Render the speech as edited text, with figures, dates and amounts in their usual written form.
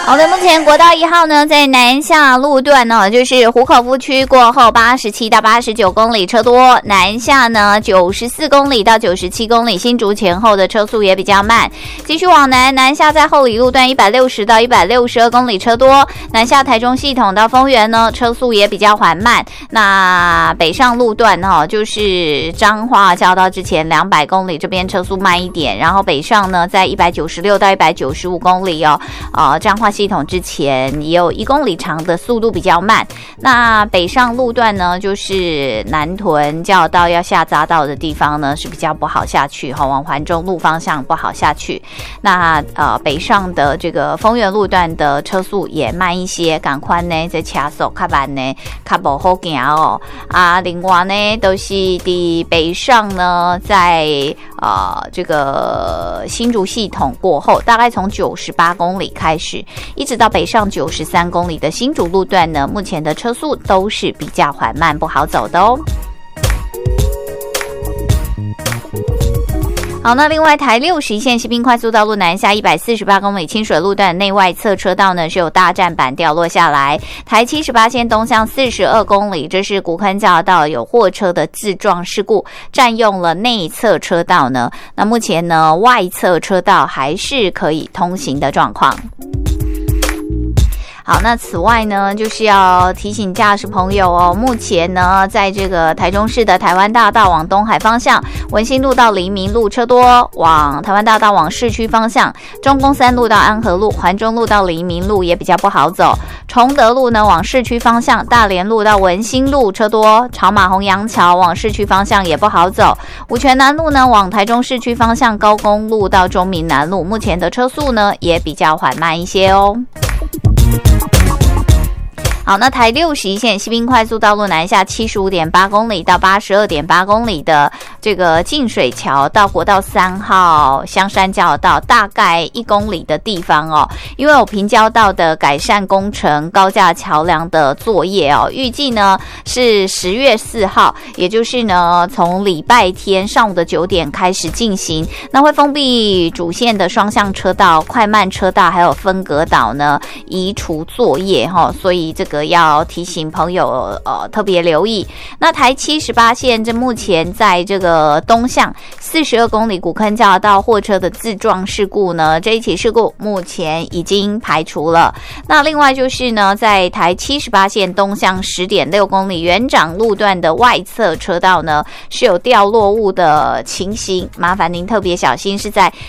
好的，目前国道1号呢，在南下路段呢，就是湖口夫区过后87到89公里车多，南下呢94公里到97公里，新竹前后的车速也比较慢。继续往南下在后里路段160到162公里车多，南下台中系统到丰原呢，车速也比较缓慢。那北上路段呢，就是彰化交到之前200公里，这边车速慢一点，然后北上呢，在196到195公里哦，彰化系统之前也有1公里长的速度比较慢。那北上路段呢，就是南屯交道要下匝道的地方呢是比较不好下去哈，往环中路方向不好下去。那北上的这个丰原路段的车速也慢一些，赶快呢在车速较慢呢，较不好行哦。另外呢都是的北上呢，在这个新竹系统过后，大概从98公里开始，一直到北上93公里的新竹路段呢，目前的车速都是比较缓慢，不好走的哦。好，那另外台61线西滨快速道路南下148公里清水路段内外侧车道呢是有大站板掉落下来。台78线东向42公里，这是古坑交道有货车的自撞事故，占用了内侧车道呢。那目前呢外侧车道还是可以通行的状况。好，那此外呢，就是要提醒驾驶朋友哦，目前呢，在这个台中市的台湾大道往东海方向，文心路到黎明路车多，往台湾大道往市区方向，中宫3路到安和路，环中路到黎明路也比较不好走，崇德路呢往市区方向，大连路到文心路车多，朝马虹洋桥往市区方向也不好走，五权南路呢往台中市区方向，高公路到中民南路，目前的车速呢也比较缓慢一些哦。好，那台61线西滨快速道路南下75.8公里到82.8公里的这个净水桥到国道3号香山交道，大概1公里的地方哦，因为有平交道的改善工程、高架桥梁的作业哦，预计呢是10月4号，也就是呢从礼拜天上午的9点开始进行，那会封闭主线的双向车道、快慢车道还有分隔岛呢移除作业哈，所以这个要提醒朋友特别留意。那台78线这目前在这个东向42公里古坑交道货车的自撞事故呢，这一起事故目前已经排除了。那另外就是呢，在台78线东向10.6公里园长路段的外侧车道呢是有掉落物的情形，麻烦您特别小心，是在